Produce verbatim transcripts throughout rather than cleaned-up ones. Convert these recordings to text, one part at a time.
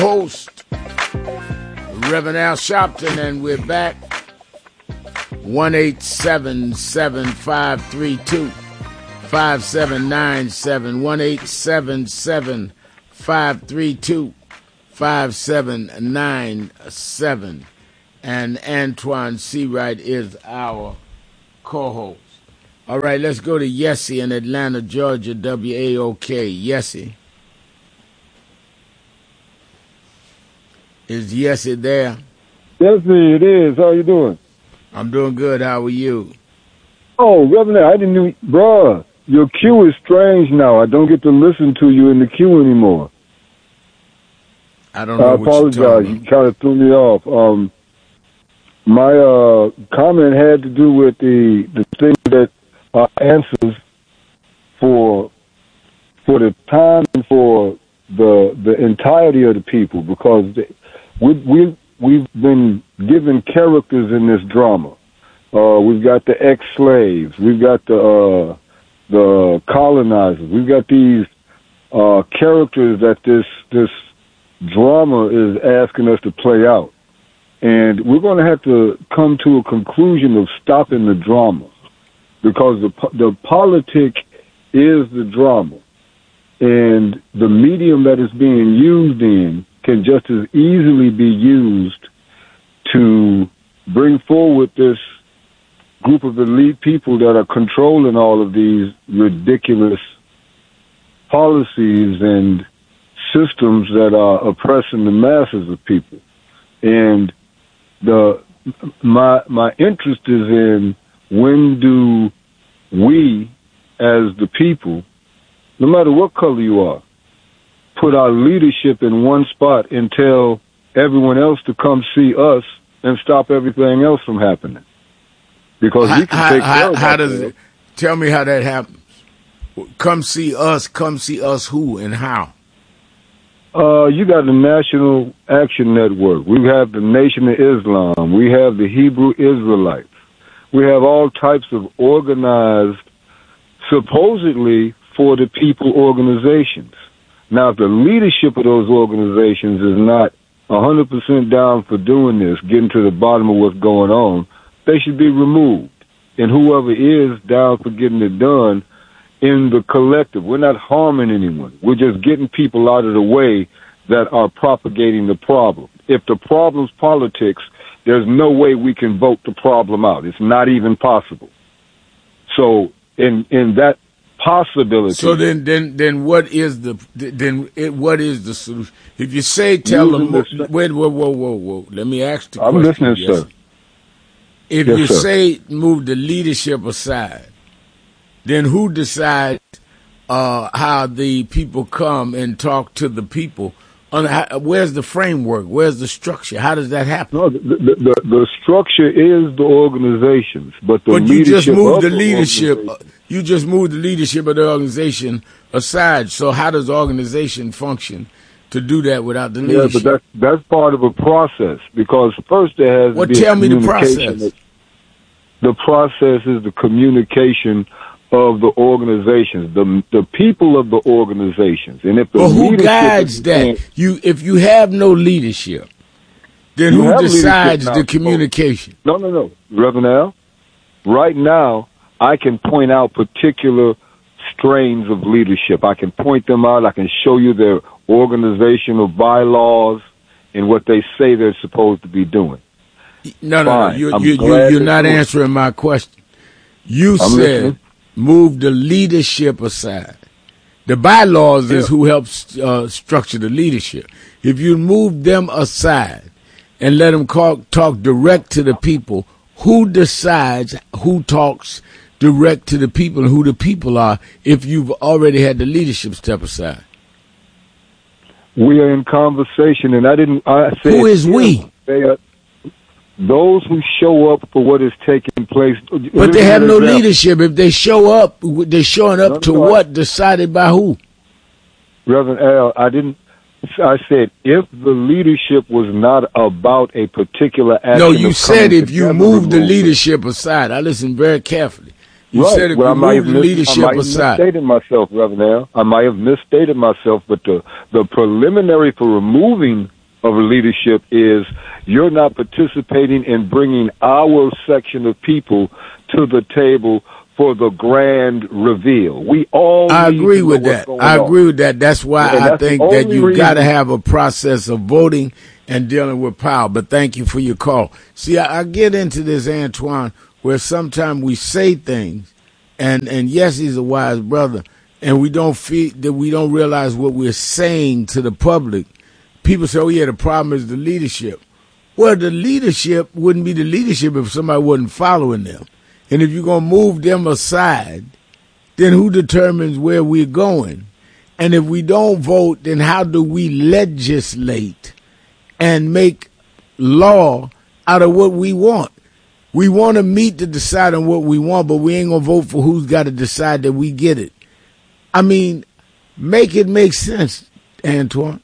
Host Reverend Al Sharpton, and we're back. one eight seven seven, five three two, five seven nine seven, one eight seven seven, five three two, five seven nine seven. And Antoine Seawright is our co-host. All right, let's go to Yessie in Atlanta, Georgia, W A O K. Yessie. Is Yessie there? Yessie, it is. How you doing? I'm doing good. How are you? Oh, Reverend, I didn't know. Bruh, your queue is strange now. I don't get to listen to you in the queue anymore. I don't know I what apologize. you're talking about. You kind of threw me off. Um, my uh, comment had to do with the, the thing that are answers for for the time and for the the entirety of the people, because they, we we we've been given characters in this drama. Uh, we've got the ex-slaves, we've got the uh, the colonizers, we've got these uh, characters that this this drama is asking us to play out, and we're going to have to come to a conclusion of stopping the drama, because the the politic is the drama, and the medium that is being used in can just as easily be used to bring forward this group of elite people that are controlling all of these ridiculous policies and systems that are oppressing the masses of people. And the my my interest is in, when do we, as the people, no matter what color you are, put our leadership in one spot and tell everyone else to come see us and stop everything else from happening? Because we can how, take how, care of how does ourselves. it? Tell me how that happens. Come see us. Come see us. Who and how? Uh, you got the National Action Network. We have the Nation of Islam. We have the Hebrew Israelites. We have all types of organized, supposedly for the people organizations. Now, if the leadership of those organizations is not one hundred percent down for doing this, getting to the bottom of what's going on, they should be removed. And whoever is down for getting it done, in the collective, we're not harming anyone. We're just getting people out of the way that are propagating the problem. If the problem's politics, there's no way we can vote the problem out. It's not even possible. So in in that possibility. So then, then, then, what is the then? It, what is the solution? If you say, tell them. The, wait, whoa, whoa, whoa, whoa. Let me ask the I'm question. listening, yes. sir. If yes, you sir. say move the leadership aside, then who decides uh, how the people come and talk to the people? On how, where's the framework? Where's the structure? How does that happen? No, the, the, the, the structure is the organizations, but the but you just leadership move of the leadership. organization- You just move the leadership of the organization aside. So how does the organization function to do that without the Yeah, leadership? but that's that's part of a process, because first there has Well, to be tell a me the communication. process. The process is the communication of the organizations, the the people of the organizations, and if the But who leadership guides is- that? You, if you have no leadership, then You who have decides leadership the now. communication? No, no, no, Reverend Al. Right now, I can point out particular strains of leadership. I can point them out. I can show you their organizational bylaws and what they say they're supposed to be doing. No, no, no. Fine. You, I'm you, you, glad you're to not do it. answering my question. You I'm said listening. move the leadership aside. The bylaws is Yeah. who helps uh, structure the leadership. If you move them aside and let them call, talk direct to the people, who decides who talks direct to the people and who the people are if you've already had the leadership step aside? We are in conversation, and I didn't. I said Who is we? They are those who show up for what is taking place. But they have no Example. leadership. If they show up, they're showing up No, to no, I- what? Decided by who? Reverend Al, I didn't. I said if the leadership was not about a particular action. No, you of said coming if you together, move the remove it. leadership aside. I listened very carefully. You right. said if well, you I might move have the mis- leadership I might have aside. misstated myself, Reverend Al. I might have misstated myself, but the, the preliminary for removing of leadership is you're not participating in bringing our section of people to the table for the grand reveal. We all I need agree to know with what's that. going I on. agree with that. That's why And I that's the think that only you got to reason- have a process of voting and dealing with power. But thank you for your call. See, I, I get into this, Antoine, where sometimes we say things, and, and yes, he's a wise brother, and we don't feel that we don't realize what we're saying to the public. People say, oh, yeah, the problem is the leadership. Well, the leadership wouldn't be the leadership if somebody wasn't following them. And if you're going to move them aside, then who determines where we're going? And if we don't vote, then how do we legislate and make law out of what we want? We want to meet to decide on what we want, but we ain't going to vote for who's got to decide that we get it. I mean, make it make sense, Antoine.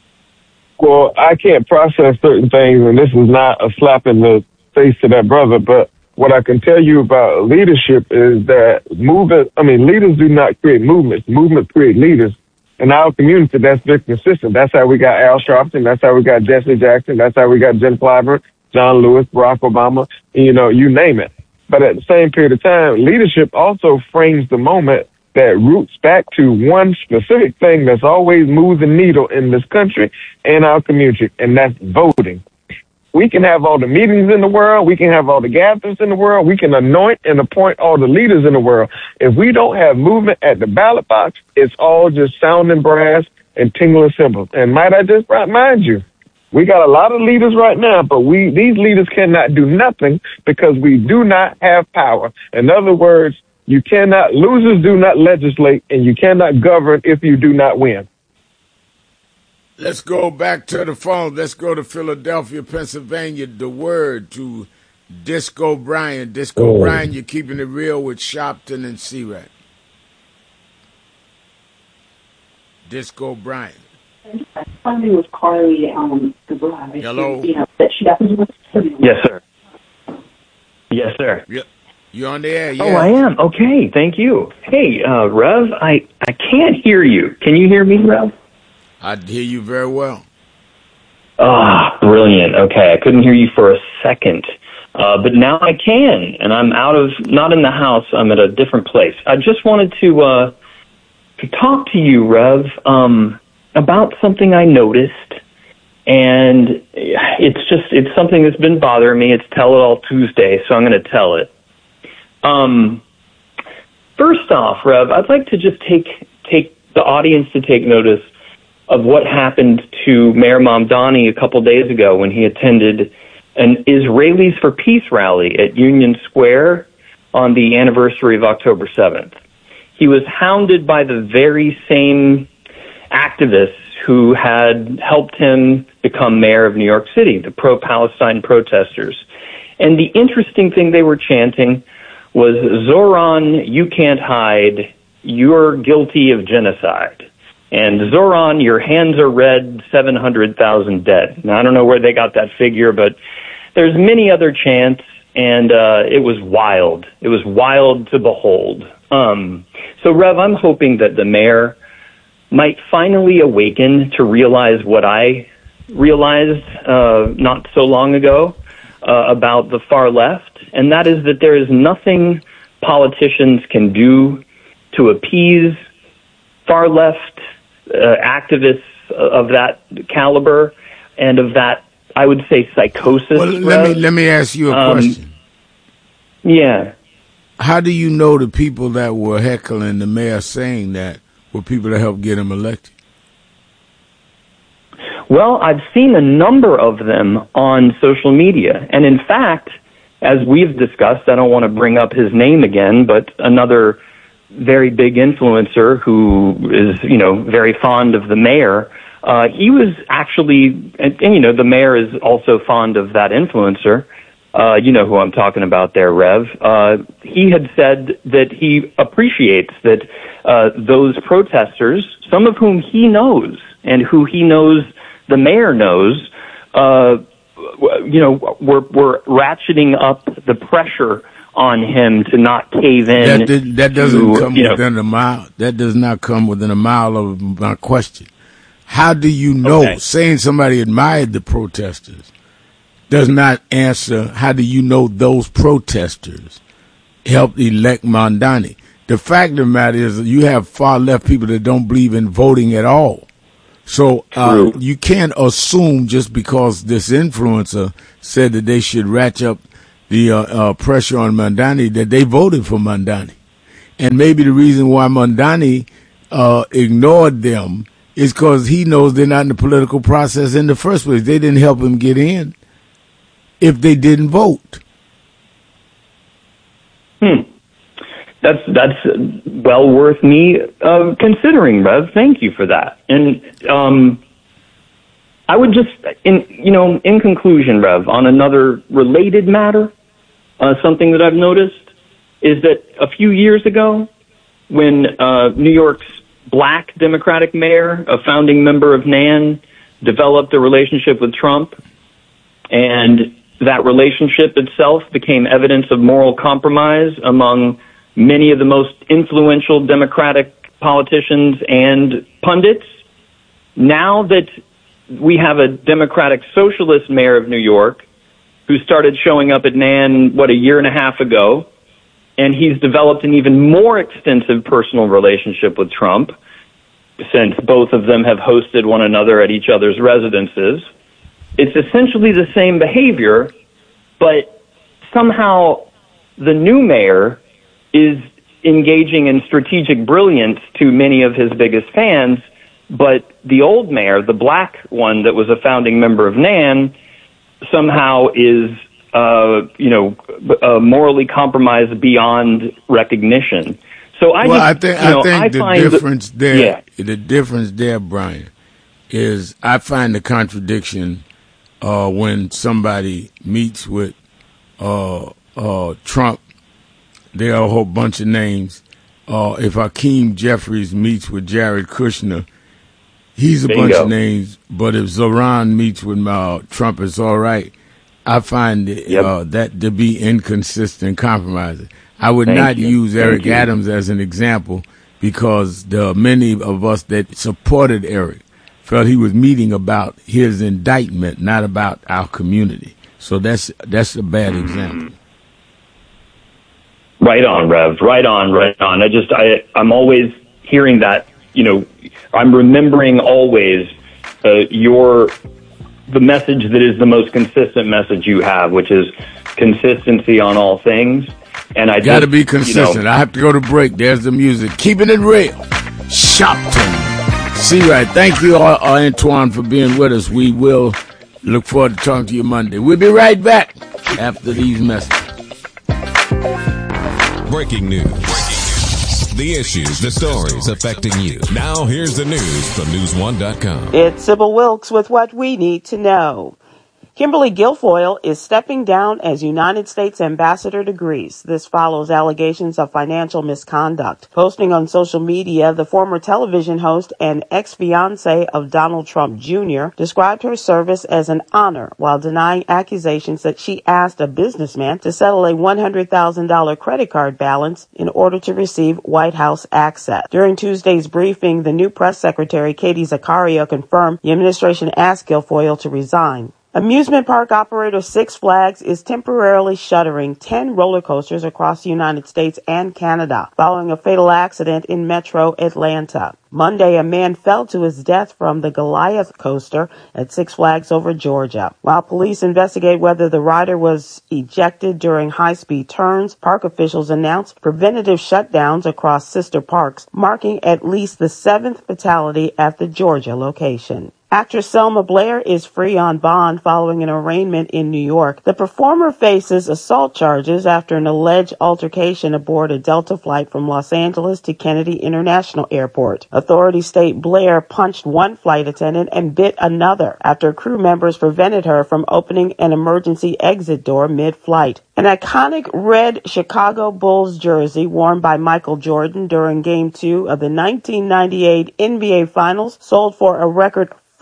Well, I can't process certain things, and this is not a slap in the face to that brother, but what I can tell you about leadership is that movement, I mean, leaders do not create movements. Movements create leaders. In our community, that's very consistent. That's how we got Al Sharpton. That's how we got Jesse Jackson. That's how we got Jen Clyburn, John Lewis, Barack Obama, you know, you name it. But at the same period of time, leadership also frames the moment that roots back to one specific thing that's always moved the needle in this country and our community, and that's voting. We can have all the meetings in the world. We can have all the gatherings in the world. We can anoint and appoint all the leaders in the world. If we don't have movement at the ballot box, it's all just sounding brass and tingling cymbals. And might I just remind you, we got a lot of leaders right now, but we these leaders cannot do nothing because we do not have power. In other words, you cannot, losers do not legislate, and you cannot govern if you do not win. Let's go back to the phone. Let's go to Philadelphia, Pennsylvania. The word to Disco Brian. Disco Oh. Brian, you're keeping it real with Shopton and C-Rat. Disco Brian. Funding with Carly um, DeBride. Hello? You know, that she doesn't. Yes, sir. Yes, sir. Yeah. You on the air? Yeah. Oh, I am. Okay, thank you. Hey, uh, Rev, I, I can't hear you. Can you hear me, Rev? I hear you very well. Ah, brilliant. Okay, I couldn't hear you for a second, uh, but now I can, and I'm out of, not in the house, I'm at a different place. I just wanted to, uh, to talk to you, Rev, um, about something I noticed, and it's just, it's something that's been bothering me. It's Tell It All Tuesday, so I'm going to tell it. Um, first off, Rev, I'd like to just take, take the audience to take notice of what happened to Mayor Mamdani a couple days ago when he attended an Israelis for Peace rally at Union Square on the anniversary of October seventh. He was hounded by the very same activists who had helped him become mayor of New York City, the pro-Palestine protesters. And the interesting thing they were chanting was, Zoran, you can't hide, you're guilty of genocide. And Zoran, your hands are red, seven hundred thousand dead. Now, I don't know where they got that figure, but there's many other chants, and uh, it was wild. It was wild to behold. Um, so, Rev, I'm hoping that the mayor might finally awaken to realize what I realized uh, not so long ago uh, about the far left, and that is that there is nothing politicians can do to appease far left uh, activists of that caliber and of that, I would say, psychosis. Well, let me let me ask you a um, question. Yeah. How do you know the people that were heckling the mayor saying that were people that helped get him elected? Well, I've seen a number of them on social media. And in fact, as we've discussed, I don't want to bring up his name again, but another very big influencer who is, you know, very fond of the mayor, uh, he was actually, and, and, you know, the mayor is also fond of that influencer. Uh, you know who I'm talking about there, Rev. Uh, he had said that he appreciates that uh, those protesters, some of whom he knows and who he knows the mayor knows, uh, you know, we're, we're ratcheting up the pressure on him to not cave in. That, did, that doesn't to, come you know, within a mile. That does not come within a mile of my question. How do you know? Okay. Saying somebody admired the protesters does not answer. How do you know those protesters helped elect Mamdani? The fact of the matter is that you have far left people that don't believe in voting at all. So uh, you can't assume just because this influencer said that they should ratchet up the uh, uh, pressure on Mamdani that they voted for Mamdani. And maybe the reason why Mamdani uh, ignored them is because he knows they're not in the political process in the first place. They didn't help him get in if they didn't vote. Hmm. That's that's well worth me uh, considering, Rev. Thank you for that. And um, I would just, in you know, in conclusion, Rev, on another related matter, uh, something that I've noticed is that a few years ago, when uh, New York's black Democratic mayor, a founding member of N A N, developed a relationship with Trump, and that relationship itself became evidence of moral compromise among many of the most influential Democratic politicians and pundits. Now that we have a Democratic socialist mayor of New York who started showing up at N A N, what, a year and a half ago, and he's developed an even more extensive personal relationship with Trump, since both of them have hosted one another at each other's residences. It's essentially the same behavior, but somehow the new mayor is engaging in strategic brilliance to many of his biggest fans, but the old mayor, the black one that was a founding member of N A N, somehow is, uh, you know, uh, morally compromised beyond recognition. So I well, just, I think you know, I think I the find difference that, there, yeah. the difference there, Brian, is I find the contradiction uh, when somebody meets with uh, uh, Trump. There are a whole bunch of names. Uh, if Hakeem Jeffries meets with Jared Kushner, he's a Bingo. bunch of names. But if Zoran meets with uh, Trump, it's all right. I find uh, Yep. that to be inconsistent, compromising. I would Thank not you. use Thank Eric you. Adams as an example because there are many of us that supported Eric felt he was meeting about his indictment, not about our community. So that's that's a bad Mm-hmm. example. Right on, Rev. Right on, right on. I just, I, I'm always hearing that, you know, I'm remembering always uh, your, the message that is the most consistent message you have, which is consistency on all things. And I Got to just, be consistent. You know, I have to go to break. There's the music. Keeping it real. Shopton. See right. Thank you, uh, Antoine, for being with us. We will look forward to talking to you Monday. We'll be right back after these messages. Breaking news. Breaking news. The issues, the stories affecting you. Now here's the news from news one dot com. It's Sybil Wilkes with what we need to know. Kimberly Guilfoyle is stepping down as United States Ambassador to Greece. This follows allegations of financial misconduct. Posting on social media, the former television host and ex-fiancé of Donald Trump Junior described her service as an honor while denying accusations that she asked a businessman to settle a one hundred thousand dollars credit card balance in order to receive White House access. During Tuesday's briefing, the new press secretary, Katie Zaccaria, confirmed the administration asked Guilfoyle to resign. Amusement park operator Six Flags is temporarily shuttering ten roller coasters across the United States and Canada following a fatal accident in Metro Atlanta. Monday, a man fell to his death from the Goliath coaster at Six Flags over Georgia. While police investigate whether the rider was ejected during high-speed turns, park officials announced preventative shutdowns across sister parks, marking at least the seventh fatality at the Georgia location. Actress Selma Blair is free on bond following an arraignment in New York. The performer faces assault charges after an alleged altercation aboard a Delta flight from Los Angeles to Kennedy International Airport. Authorities state Blair punched one flight attendant and bit another after crew members prevented her from opening an emergency exit door mid-flight. An iconic red Chicago Bulls jersey worn by Michael Jordan during Game two of the nineteen ninety-eight N B A Finals sold for a record fourteen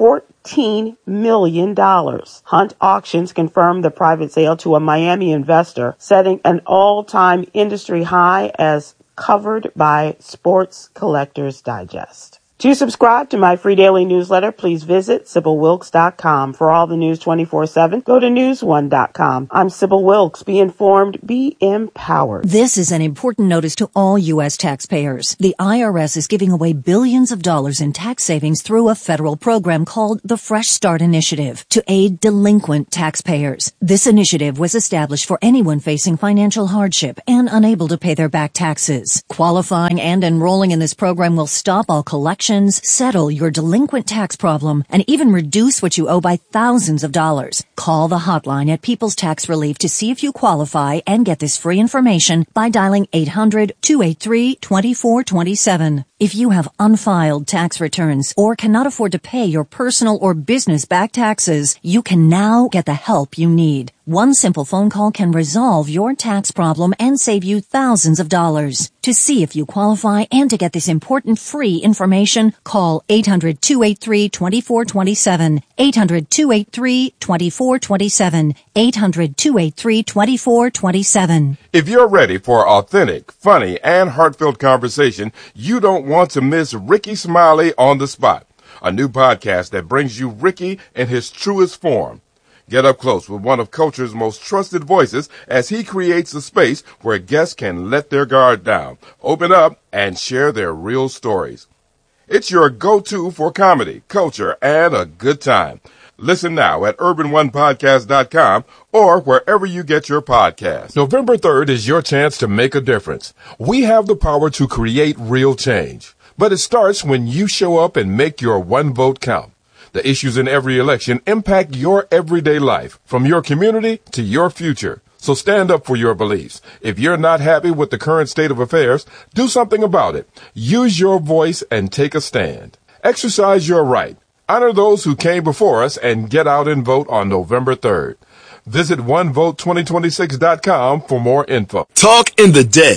eighteen million dollars. Hunt Auctions confirmed the private sale to a Miami investor, setting an all-time industry high as covered by Sports Collectors Digest. To subscribe to my free daily newsletter, please visit Sybil Wilkes dot com. For all the news twenty-four seven, go to news one dot com. I'm Sybil Wilkes. Be informed, be empowered. This is an important notice to all U S taxpayers. The I R S is giving away billions of dollars in tax savings through a federal program called the Fresh Start Initiative to aid delinquent taxpayers. This initiative was established for anyone facing financial hardship and unable to pay their back taxes. Qualifying and enrolling in this program will stop all collections, settle your delinquent tax problem, and even reduce what you owe by thousands of dollars. Call the hotline at People's Tax Relief to see if you qualify and get this free information by dialing eight hundred, two eight three, two four two seven. If you have unfiled tax returns or cannot afford to pay your personal or business back taxes, you can now get the help you need. One simple phone call can resolve your tax problem and save you thousands of dollars. To see if you qualify and to get this important free information, call eight hundred, two eight three, two four two seven, eight hundred, two eight three, two four two seven, eight hundred, two eight three, two four two seven. If you're ready for authentic, funny, and heartfelt conversation, you don't want to miss Ricky Smiley on the Spot, a new podcast that brings you Ricky in his truest form. Get up close with one of culture's most trusted voices as he creates a space where guests can let their guard down, open up, and share their real stories. It's your go-to for comedy, culture, and a good time. Listen now at urban one podcast dot com or wherever you get your podcasts. November third is your chance to make a difference. We have the power to create real change, but it starts when you show up and make your one vote count. The issues in every election impact your everyday life, from your community to your future. So stand up for your beliefs. If you're not happy with the current state of affairs, do something about it. Use your voice and take a stand. Exercise your right. Honor those who came before us and get out and vote on November third. Visit one vote twenty twenty-six dot com for more info. Talk in the day.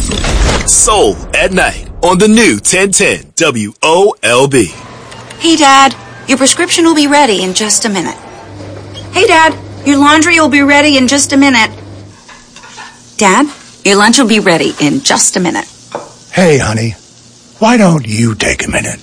Soul at night on the new ten ten W O L B. Hey, Dad. Your prescription will be ready in just a minute. Hey, Dad, your laundry will be ready in just a minute. Dad, your lunch will be ready in just a minute. Hey, honey, why don't you take a minute?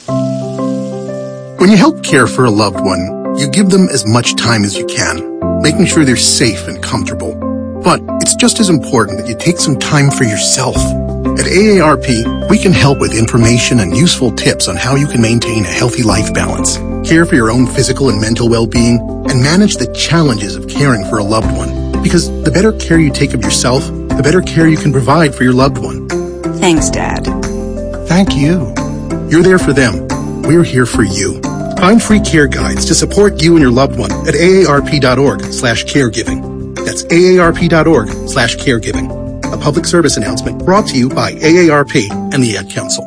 When you help care for a loved one, you give them as much time as you can, making sure they're safe and comfortable. But it's just as important that you take some time for yourself. At A A R P, we can help with information and useful tips on how you can maintain a healthy life balance, care for your own physical and mental well-being, and manage the challenges of caring for a loved one. Because the better care you take of yourself, the better care you can provide for your loved one. Thanks, Dad. Thank you. You're there for them. We're here for you. Find free care guides to support you and your loved one at A A R P dot org slash caregiving. That's A A R P dot org slash caregiving. A public service announcement brought to you by A A R P and the Ad Council.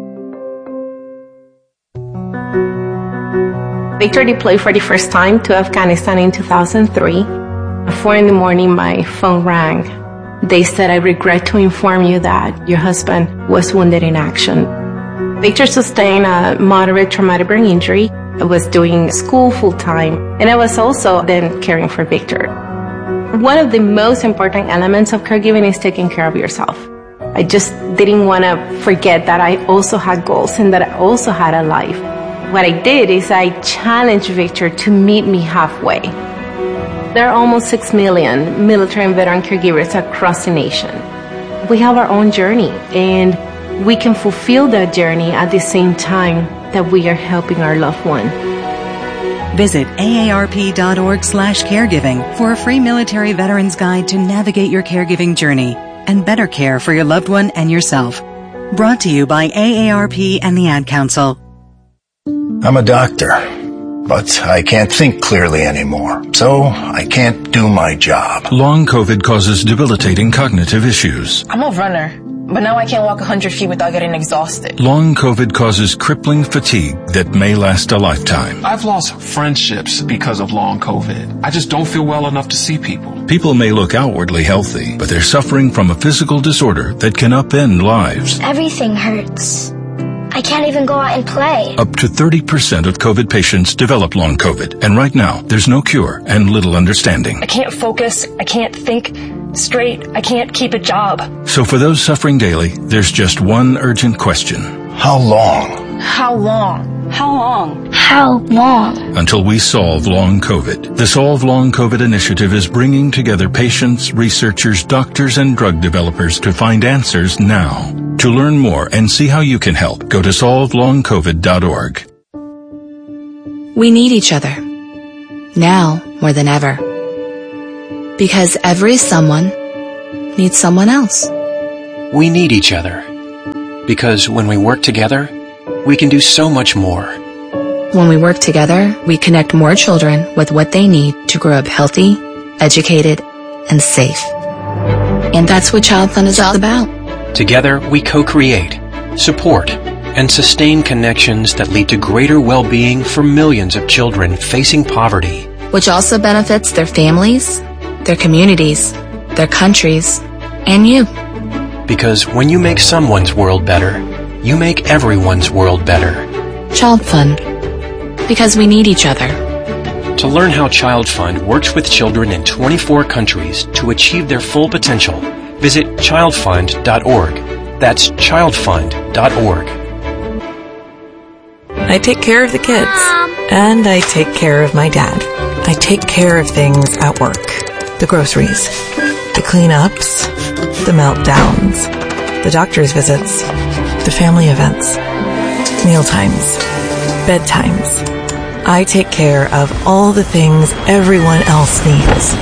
Victor deployed for the first time to Afghanistan in two thousand three. At four in the morning, my phone rang. They said, I regret to inform you that your husband was wounded in action. Victor sustained a moderate traumatic brain injury. I was doing school full-time, and I was also then caring for Victor. One of the most important elements of caregiving is taking care of yourself. I just didn't want to forget that I also had goals and that I also had a life. What I did is I challenged Victor to meet me halfway. There are almost six million military and veteran caregivers across the nation. We have our own journey, and we can fulfill that journey at the same time that we are helping our loved one. Visit A A R P dot org slash caregiving for a free military veterans guide to navigate your caregiving journey and better care for your loved one and yourself. Brought to you by A A R P and the Ad Council. I'm a doctor, but I can't think clearly anymore, so I can't do my job. Long COVID causes debilitating cognitive issues. I'm a runner, but now I can't walk one hundred feet without getting exhausted. Long COVID causes crippling fatigue that may last a lifetime. I've lost friendships because of long COVID. I just don't feel well enough to see people. People may look outwardly healthy, but they're suffering from a physical disorder that can upend lives. Everything hurts. I can't even go out and play. Up to thirty percent of COVID patients develop long COVID, and right now, there's no cure and little understanding. I can't focus. I can't think straight. I can't keep a job. So for those suffering daily, there's just one urgent question. How long? How long? How long? How long? Until we solve long COVID. The Solve Long COVID initiative is bringing together patients, researchers, doctors, and drug developers to find answers now. To learn more and see how you can help, go to solve long covid dot org. We need each other. Now more than ever. Because every someone needs someone else. We need each other. Because when we work together, we can do so much more. When we work together, we connect more children with what they need to grow up healthy, educated, and safe. And that's what Child Fund is all about. Together, we co-create, support, and sustain connections that lead to greater well-being for millions of children facing poverty. Which also benefits their families, their communities, their countries, and you. Because when you make someone's world better, you make everyone's world better. Child Fund. Because we need each other. To learn how Child Fund works with children in twenty-four countries to achieve their full potential, visit child fund dot org. That's child fund dot org. I take care of the kids. And I take care of my dad. I take care of things at work. The groceries. The cleanups. The meltdowns. The doctor's visits. The family events. Mealtimes. Bedtimes. I take care of all the things everyone else needs.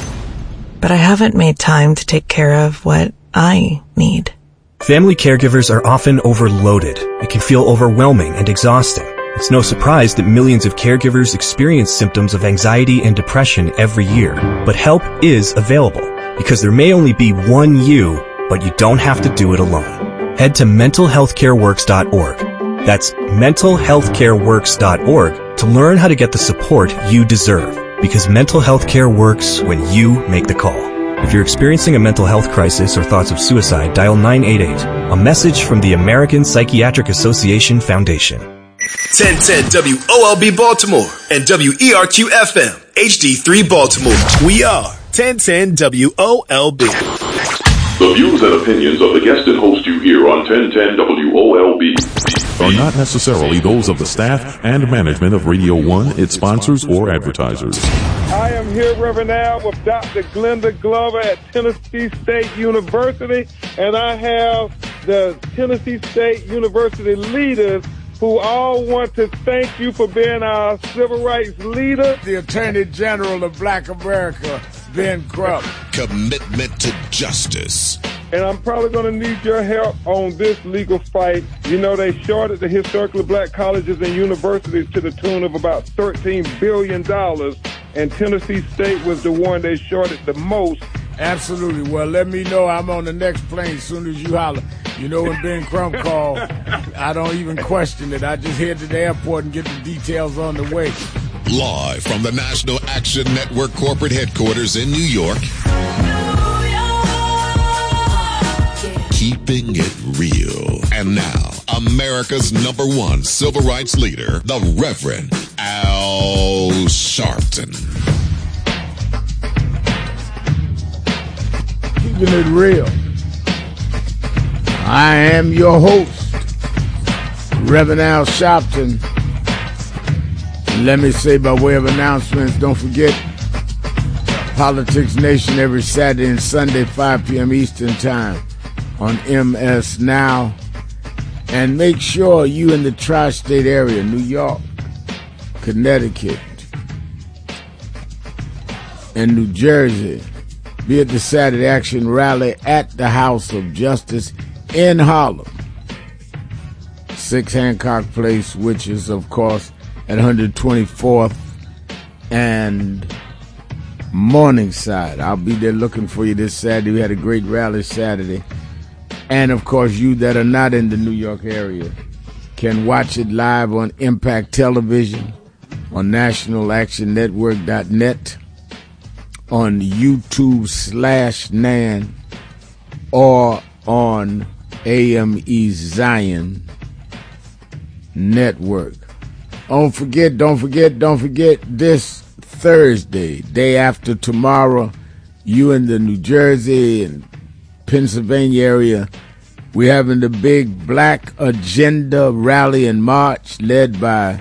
But I haven't made time to take care of what I need. Family caregivers are often overloaded. It can feel overwhelming and exhausting. It's no surprise that millions of caregivers experience symptoms of anxiety and depression every year. But help is available, because there may only be one you, but you don't have to do it alone. Head to mental health care works dot org. That's mental health care works dot org to learn how to get the support you deserve. Because mental health care works when you make the call. If you're experiencing a mental health crisis or thoughts of suicide, dial nine eight eight. A message from the American Psychiatric Association Foundation. ten ten W O L B Baltimore and W E R Q F M H D three Baltimore. We are ten ten W O L B. The views and opinions of the guest and host you hear on ten ten W O L B are not necessarily those of the staff and management of Radio One, its sponsors, or advertisers. I am here, Reverend Al, with Doctor Glenda Glover at Tennessee State University, and I have the Tennessee State University leaders who all want to thank you for being our civil rights leader. The Attorney General of Black America, Ben Crump. Commitment to justice. And I'm probably going to need your help on this legal fight. You know, they shorted the historically black colleges and universities to the tune of about thirteen billion dollars, and Tennessee State was the one they shorted the most. Absolutely. Well, let me know. I'm on the next plane as soon as you holler. You know, when Ben Crump called, I don't even question it. I just head to the airport and get the details on the way. Live from the National Action Network corporate headquarters in New York. Keeping it real. And now, America's number one civil rights leader, the Reverend Al Sharpton. Keeping it real. I am your host, Reverend Al Sharpton. And let me say by way of announcements, don't forget Politics Nation every Saturday and Sunday, five p.m. Eastern Time on M S Now. And make sure you in the tri-state area, New York, Connecticut, and New Jersey, be at the Saturday Action Rally at the House of Justice in Harlem. six Hancock Place, which is, of course, at one hundred twenty-fourth and Morningside. I'll be there looking for you this Saturday. We had a great rally Saturday. And, of course, you that are not in the New York area can watch it live on Impact Television, on national action network dot net, on YouTube slash Nan, or on A M E Zion Network. Don't forget, don't forget, don't forget this Thursday, day after tomorrow, you in the New Jersey and Pennsylvania area, we're having the big Black Agenda Rally and March led by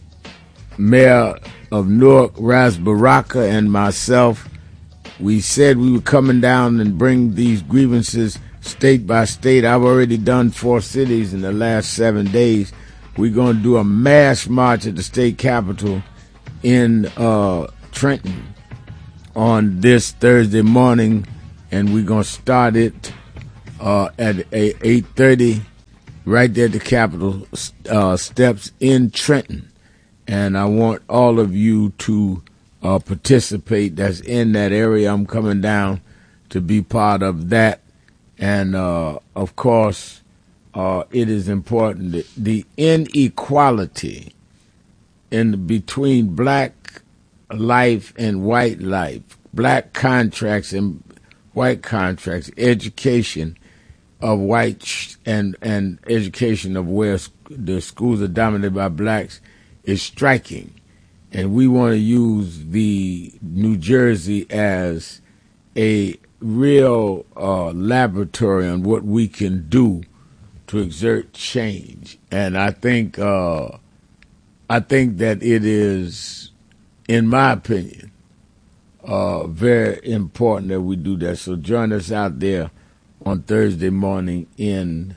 Mayor of Newark, Ras Baraka, and myself. We said we were coming down and bring these grievances state by state. I've already done four cities in the last seven days. We're going to do a mass march at the state capitol in uh, Trenton on this Thursday morning, and we're going to start it uh, at eight thirty right there at the Capitol uh, steps in Trenton. And I want all of you to uh, participate that's in that area. I'm coming down to be part of that. And, uh, of course, uh, it is important that the inequality in between black life and white life, black contracts and white contracts, education of whites and, and education of where the schools are dominated by blacks is striking. And we want to use the New Jersey as a real uh, laboratory on what we can do to exert change. And I think uh, I think that it is, in my opinion, uh, very important that we do that. So join us out there on Thursday morning in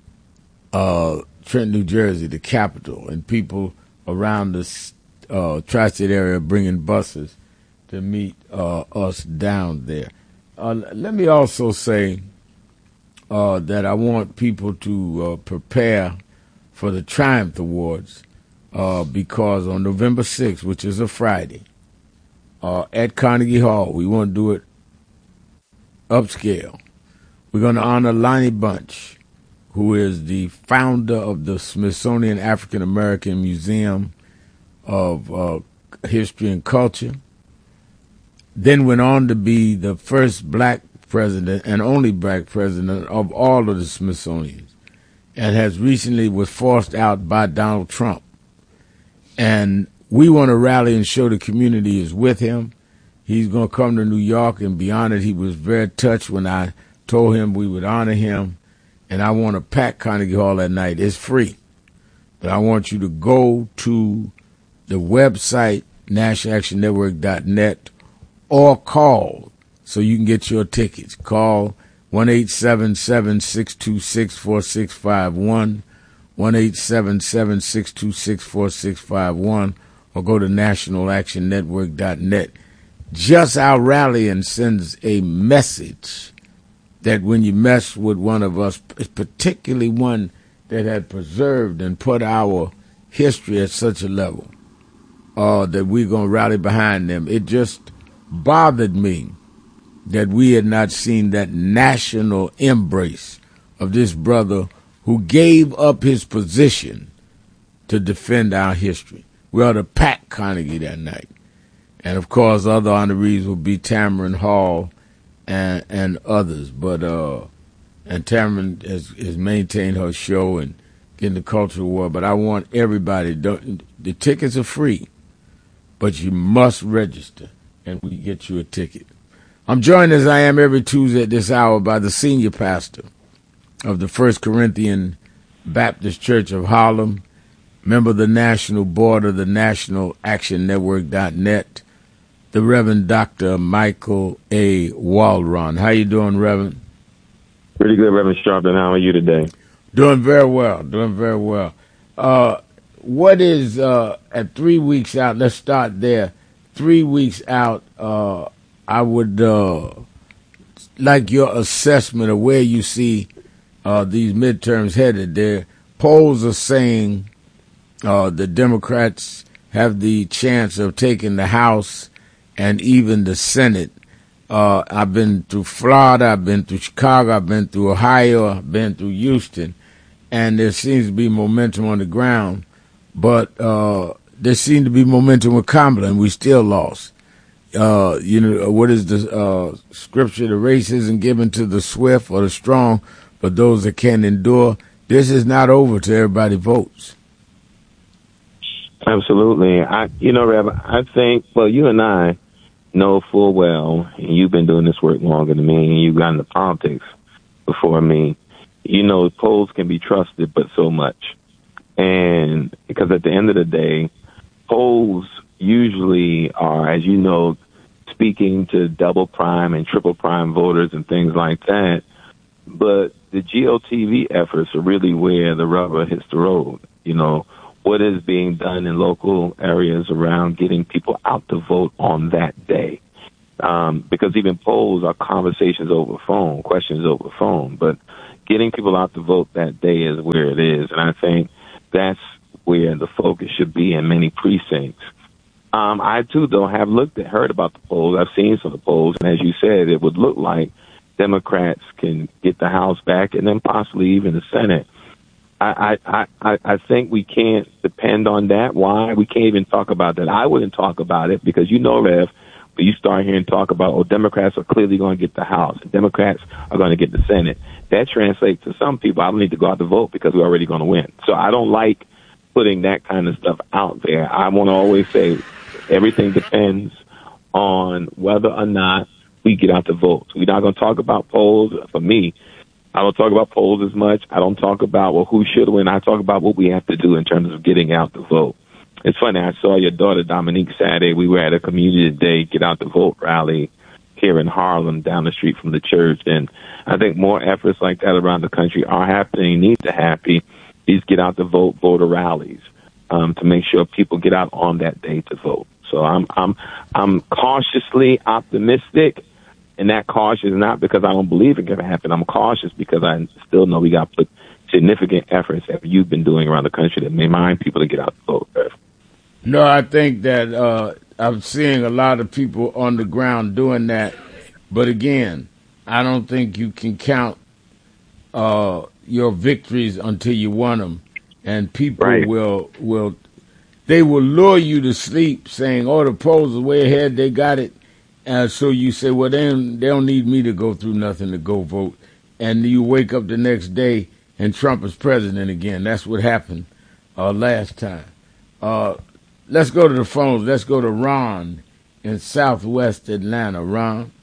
uh, Trenton, New Jersey, the capital, and people around the uh, tri-state area bringing buses to meet uh, us down there. Uh, let me also say uh, that I want people to uh, prepare for the Triumph Awards uh, because on November sixth, which is a Friday, uh, at Carnegie Hall, we want to do it upscale. We're going to honor Lonnie Bunch, who is the founder of the Smithsonian African American Museum of uh, History and Culture. Then went on to be the first black president and only black president of all of the Smithsonians, and has recently was forced out by Donald Trump. And we want to rally and show the community is with him. He's going to come to New York and be honored. He was very touched when I told him we would honor him. And I want to pack Carnegie Hall that night. It's free. But I want you to go to the website, national action network dot net, or call so you can get your tickets. Call one eight seven seven, six two six, four six five one, one eight seven seven, six two six, four six five one, or go to national action network dot net. Just Our Rallying sends a message that when you mess with one of us, particularly one that had preserved and put our history at such a level, uh, that we're going to rally behind them. It just bothered me that we had not seen that national embrace of this brother who gave up his position to defend our history. We ought to pack Carnegie that night. And, of course, other honorees will be Tamron Hall and and others. But uh, and Tamron has, has maintained her show and getting the cultural war. But I want everybody, don't, the tickets are free, but you must register, and we get you a ticket. I'm joined as I am every Tuesday at this hour by the senior pastor of the First Corinthian Baptist Church of Harlem, member of the National Board of the National Action Network dot net, the Reverend Doctor Michael A. Waldron. How you doing, Reverend? Pretty good, Reverend Sharpton. How are you today? Doing very well, doing very well. Uh, what is, uh, at three weeks out, let's start there, three weeks out, uh, I would uh, like your assessment of where you see uh, these midterms headed. Their polls are saying uh, the Democrats have the chance of taking the House and even the Senate. Uh, I've been through Florida, I've been through Chicago, I've been through Ohio, I've been through Houston, and there seems to be momentum on the ground. But uh, there seemed to be momentum with Kamala, and we still lost. Uh, you know, what is the uh, scripture? The race isn't given to the swift or the strong, but those that can endure. This is not over till everybody votes. Absolutely. I, you know, Rev, I think, well, you and I know full well, and you've been doing this work longer than me, and you've gotten into politics before me. You know, polls can be trusted, but so much. And because at the end of the day, polls usually are, as you know, speaking to double prime and triple prime voters and things like that. But the G O T V efforts are really where the rubber hits the road. You know, what is being done in local areas around getting people out to vote on that day. Um, because even polls are conversations over phone, questions over phone. But getting people out to vote that day is where it is. And I think that's where the focus should be in many precincts. Um, I, too, though, have looked at, heard about the polls. I've seen some of the polls. And as you said, it would look like Democrats can get the House back and then possibly even the Senate. I, I, I, I think we can't depend on that. Why? We can't even talk about that. I wouldn't talk about it because, you know, Rev, when you start hearing talk about, oh, Democrats are clearly going to get the House, Democrats are going to get the Senate, that translates to some people, I don't need to go out to vote because we're already going to win. So I don't like putting that kind of stuff out there. I want to always say everything depends on whether or not we get out to vote. We're not going to talk about polls. For me, I don't talk about polls as much. I don't talk about, well, who should win. I talk about what we have to do in terms of getting out to vote. It's funny. I saw your daughter, Dominique, Saturday. We were at a community day, get out to vote rally here in Harlem down the street from the church. And I think more efforts like that around the country are happening, need to happen. These get out to vote voter rallies um, to make sure people get out on that day to vote. So I'm, I'm, I'm cautiously optimistic. And that caution is not because I don't believe it can happen. I'm cautious because I still know we got to put significant efforts that you've been doing around the country that may mind people to get out to vote. No, I think that uh, I'm seeing a lot of people on the ground doing that. But again, I don't think you can count uh, your victories until you won them. And people right. will will they will lure you to sleep saying, oh, the polls are way ahead. They got it. Uh, so you say, well, they don't, they don't need me to go through nothing to go vote. And you wake up the next day and Trump is president again. That's what happened uh, last time. Uh, let's go to the phones. Let's go to Ron in Southwest Atlanta. Ron?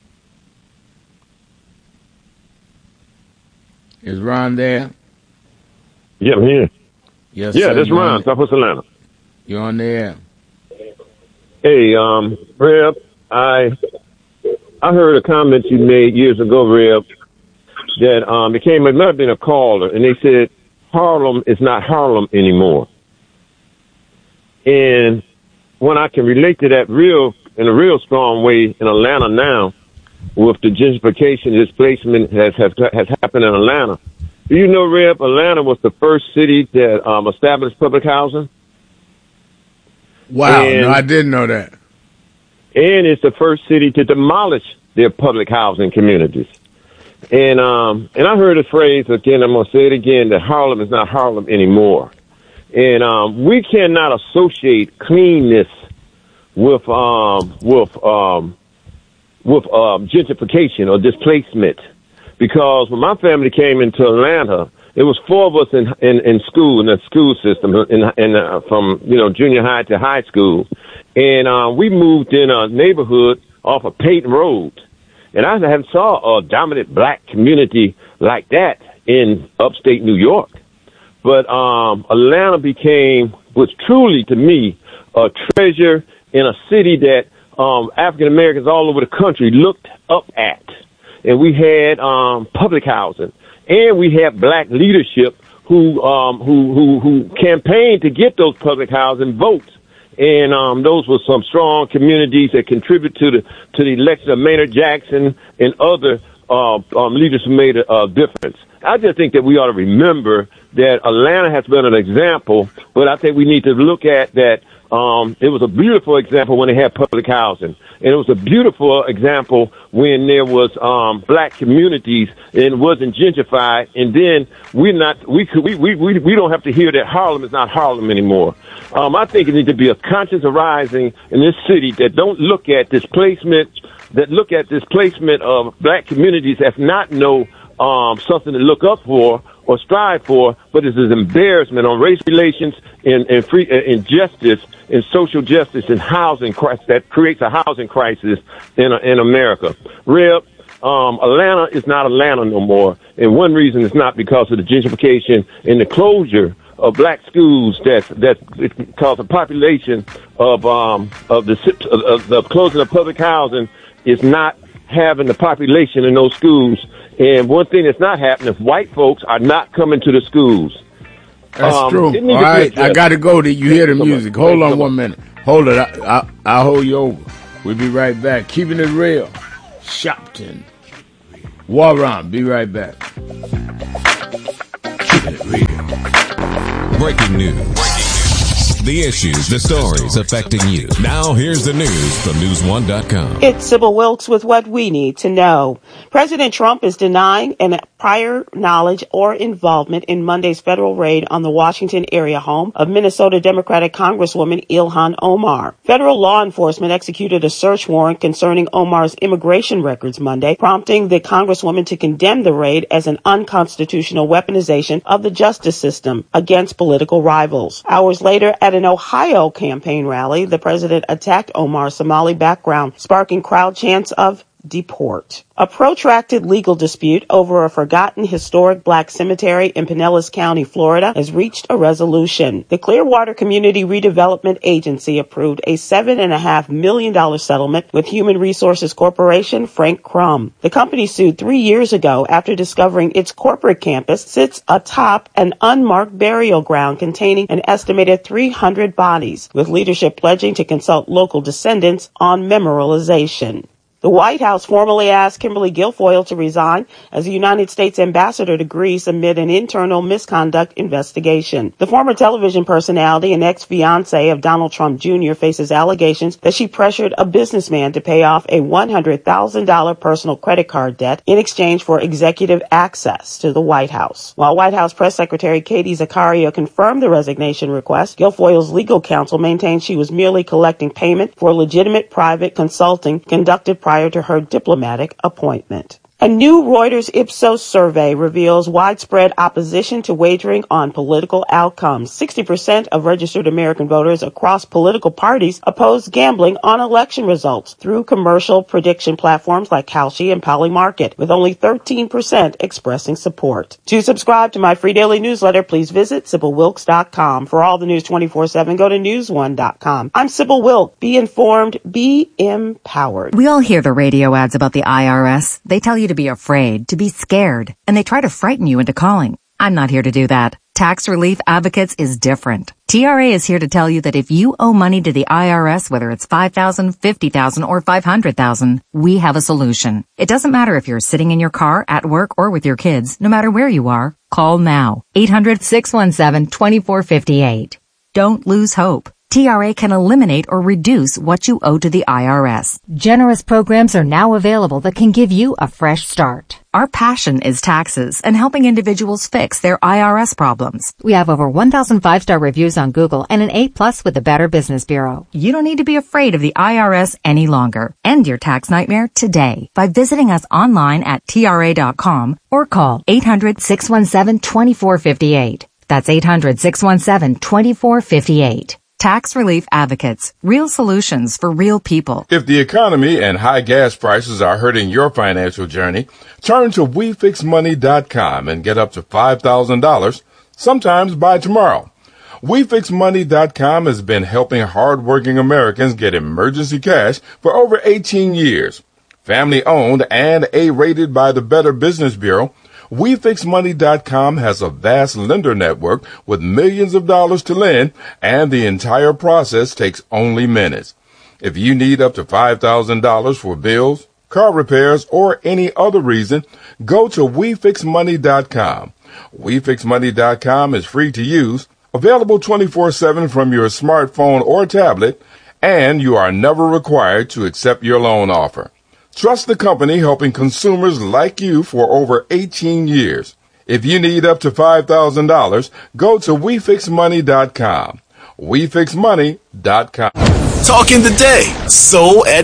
Is Ron there? Yeah, I'm here. Yes, yeah, sir. that's Ron, Southwest Atlanta. You're on the air. Hey, um, Reb, I I heard a comment you made years ago, Reb, that um, it came, it might have been a caller, and they said Harlem is not Harlem anymore. And when I can relate to that real, in a real strong way in Atlanta now, with the gentrification displacement has, has, has happened in Atlanta. Do you know, Reb, Atlanta was the first city that um, established public housing? Wow, and, no, I didn't know that. And it's the first city to demolish their public housing communities. And um, and I heard a phrase, again, I'm going to say it again, that Harlem is not Harlem anymore. And um, we cannot associate cleanness with um, with um, with um, gentrification or displacement. Because when my family came into Atlanta, it was four of us in in, in school, in the school system, in, in uh, from you know junior high to high school, and uh, we moved in a neighborhood off of Peyton Road, and I haven't saw a dominant black community like that in upstate New York. But um, Atlanta became, was truly to me, a treasure in a city that um, African Americans all over the country looked up at, and we had um, public housing. And we have black leadership who um, who who who campaigned to get those public housing votes, and um, those were some strong communities that contribute to the to the election of Maynard Jackson and other uh, um, leaders who made a, a difference. I just think that we ought to remember that Atlanta has been an example, but I think we need to look at that. Um, it was a beautiful example when they had public housing. And it was a beautiful example when there was um, black communities and it wasn't gentrified. And then we're not, we could, we, we, we, we don't have to hear that Harlem is not Harlem anymore. Um, I think it needs to be a conscious arising in this city that don't look at displacement, that look at displacement of black communities as not no um, something to look up for, or strive for, but it's an embarrassment on race relations and, and free and justice and social justice and housing crisis that creates a housing crisis in in America. Reb, um, Atlanta is not Atlanta no more, and one reason is not because of the gentrification and the closure of black schools that that because the population of um of the of the closing of public housing is not having the population in those schools. And one thing that's not happening is white folks are not coming to the schools. That's um, true. All right, I got to go. To you hear the music. Hold on one minute. Hold it. I, I, I'll hold you over. We'll be right back. Keeping it real. Shopton. Warren. Be right back. Keeping it real. Breaking news. The issues, the stories affecting you. Now here's the news from news one dot com. It's Sybil Wilkes with what we need to know. President Trump is denying an prior knowledge or involvement in Monday's federal raid on the Washington area home of Minnesota Democratic Congresswoman Ilhan Omar. Federal law enforcement executed a search warrant concerning Omar's immigration records Monday, prompting the Congresswoman to condemn the raid as an unconstitutional weaponization of the justice system against political rivals. Hours later, at an Ohio campaign rally, the president attacked Omar's Somali background, sparking crowd chants of deport. A protracted legal dispute over a forgotten historic black cemetery in Pinellas County, Florida, has reached a resolution. The Clearwater Community Redevelopment Agency approved a seven point five million dollars settlement with Human Resources Corporation, Frank Crum. The company sued three years ago after discovering its corporate campus sits atop an unmarked burial ground containing an estimated three hundred bodies, with leadership pledging to consult local descendants on memorialization. The White House formally asked Kimberly Guilfoyle to resign as the United States ambassador to Greece amid an internal misconduct investigation. The former television personality and ex-fiancé of Donald Trump Junior faces allegations that she pressured a businessman to pay off a one hundred thousand dollars personal credit card debt in exchange for executive access to the White House. While White House Press Secretary Katie Zaccaria confirmed the resignation request, Guilfoyle's legal counsel maintained she was merely collecting payment for legitimate private consulting conducted prior to her diplomatic appointment. A new Reuters Ipsos survey reveals widespread opposition to wagering on political outcomes. sixty percent of registered American voters across political parties oppose gambling on election results through commercial prediction platforms like Kalshi and Polymarket, with only thirteen percent expressing support. To subscribe to my free daily newsletter, please visit Sybil Wilkes dot com. For all the news twenty-four seven, go to news one dot com. I'm Sybil Wilkes. Be informed, be empowered. We all hear the radio ads about the I R S. They tell you to be afraid, to be scared, and they try to frighten you into calling. I'm not here to do that. Tax Relief Advocates is different. T R A is here to tell you that if you owe money to the I R S, whether it's five thousand dollars, fifty thousand dollars, or five hundred thousand dollars, we have a solution. It doesn't matter if you're sitting in your car, at work, or with your kids. No matter where you are, call now. eight hundred, six one seven, two four five eight. Don't lose hope. T R A can eliminate or reduce what you owe to the I R S. Generous programs are now available that can give you a fresh start. Our passion is taxes and helping individuals fix their I R S problems. We have over one thousand five-star reviews on Google and an A plus with the Better Business Bureau. You don't need to be afraid of the I R S any longer. End your tax nightmare today by visiting us online at T R A dot com or call eight hundred, six one seven, two four five eight. That's eight hundred, six one seven, two four five eight. Tax Relief Advocates. Real solutions for real people. If the economy and high gas prices are hurting your financial journey, turn to we fix money dot com and get up to five thousand dollars, sometimes by tomorrow. we fix money dot com has been helping hardworking Americans get emergency cash for over eighteen years. Family owned and A-rated by the Better Business Bureau, we fix money dot com has a vast lender network with millions of dollars to lend, and the entire process takes only minutes. If you need up to five thousand dollars for bills, car repairs, or any other reason, go to we fix money dot com. we fix money dot com is free to use, available twenty-four seven from your smartphone or tablet, and you are never required to accept your loan offer. Trust the company helping consumers like you for over eighteen years. If you need up to five thousand dollars, go to we fix money dot com. we fix money dot com. Talking today, soul at night.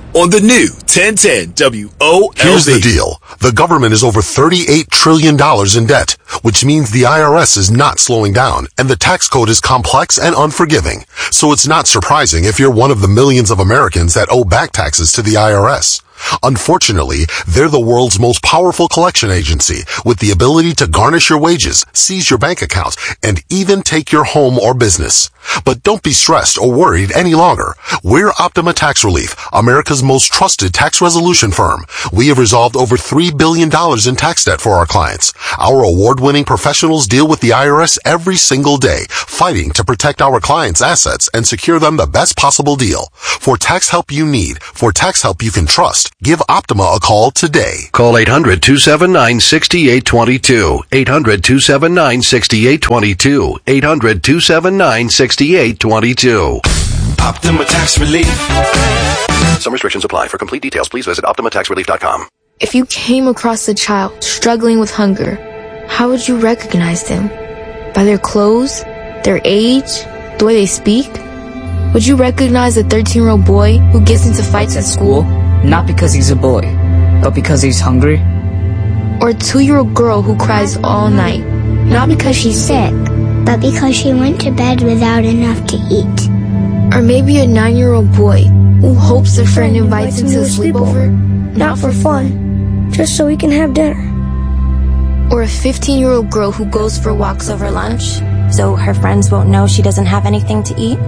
on the new ten ten W O L B. Here's the deal. The government is over thirty-eight trillion dollars in debt, which means the I R S is not slowing down, and the tax code is complex and unforgiving. So it's not surprising if you're one of the millions of Americans that owe back taxes to the I R S. Unfortunately, they're the world's most powerful collection agency with the ability to garnish your wages, seize your bank account, and even take your home or business. But don't be stressed or worried any longer. We're Optima Tax Relief, America's most trusted tax resolution firm. We have resolved over three billion dollars in tax debt for our clients. Our award-winning professionals deal with the I R S every single day, fighting to protect our clients' assets and secure them the best possible deal. For tax help you need, for tax help you can trust, give Optima a call today. Call eight hundred, two seven nine, six eight two two. eight hundred, two seven nine, six eight two two. eight hundred, two seven nine, six eight two two. Optima Tax Relief. Some restrictions apply. For complete details, please visit optima tax relief dot com. If you came across a child struggling with hunger, how would you recognize them? By their clothes? Their age? The way they speak? Would you recognize a thirteen-year-old boy who gets into fights at school? Not because he's a boy, but because he's hungry. Or a two-year-old girl who cries all night? Not because she's sick, but because she went to bed without enough to eat. Or maybe a nine-year-old boy who hopes a friend invites him to a sleepover? Not for fun, just so we can have dinner. Or a fifteen-year-old girl who goes for walks over lunch, so her friends won't know she doesn't have anything to eat?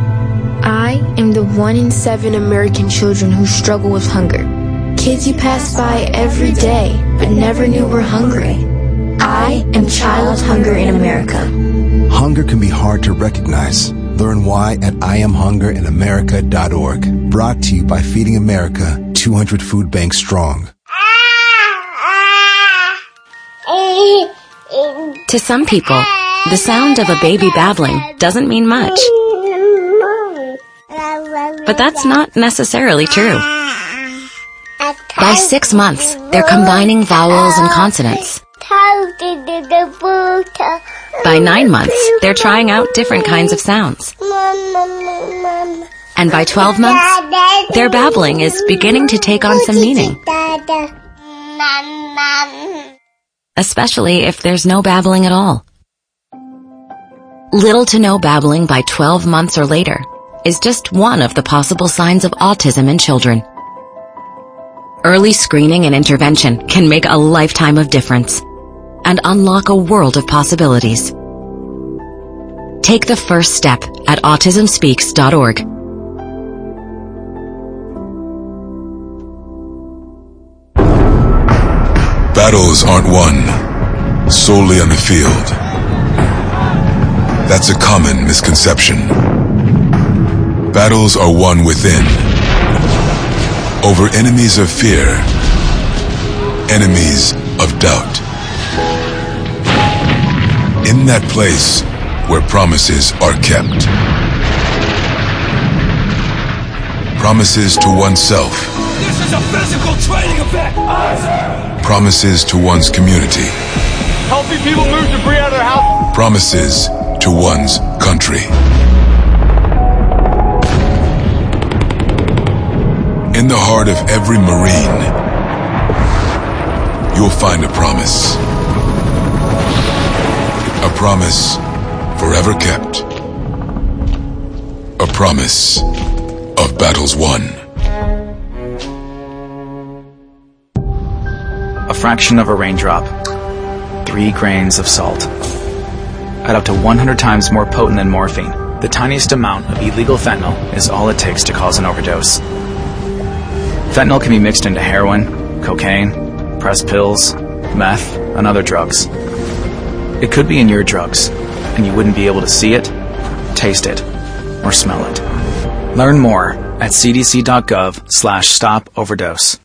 I am the one in seven American children who struggle with hunger. Kids you pass by every day, but never knew were hungry. I am Child Hunger in America. Hunger can be hard to recognize. Learn why at I am hunger in america dot org. Brought to you by Feeding America, two hundred Food Banks Strong. To some people, the sound of a baby babbling doesn't mean much. But that's not necessarily true. By six months, they're combining vowels and consonants. By nine months, they're trying out different kinds of sounds. And by twelve months, their babbling is beginning to take on some meaning. Especially if there's no babbling at all. Little to no babbling by twelve months or later is just one of the possible signs of autism in children. Early screening and intervention can make a lifetime of difference and unlock a world of possibilities. Take the first step at autism speaks dot org. Battles aren't won solely on the field. That's a common misconception. Battles are won within, over enemies of fear, enemies of doubt. In that place where promises are kept. Promises to oneself. This is a physical training event! Promises to one's community. Helping people move debris out of their house. Promises to one's country. In the heart of every Marine, you'll find a promise. A promise forever kept. A promise of battles won. A fraction of a raindrop. Three grains of salt. At up to one hundred times more potent than morphine, the tiniest amount of illegal fentanyl is all it takes to cause an overdose. Fentanyl can be mixed into heroin, cocaine, pressed pills, meth, and other drugs. It could be in your drugs, and you wouldn't be able to see it, taste it, or smell it. Learn more at c d c dot gov slash stop overdose.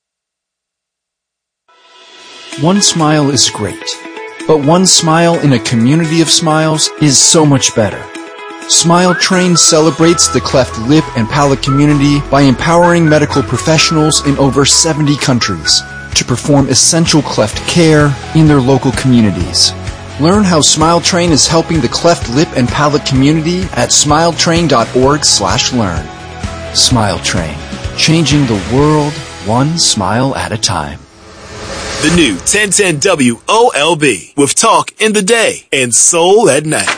One smile is great, but one smile in a community of smiles is so much better. Smile Train celebrates the cleft lip and palate community by empowering medical professionals in over seventy countries to perform essential cleft care in their local communities. Learn how Smile Train is helping the cleft lip and palate community at smile train dot org slash learn. Smile Train, changing the world one smile at a time. The new ten ten W O L B with talk in the day and soul at night.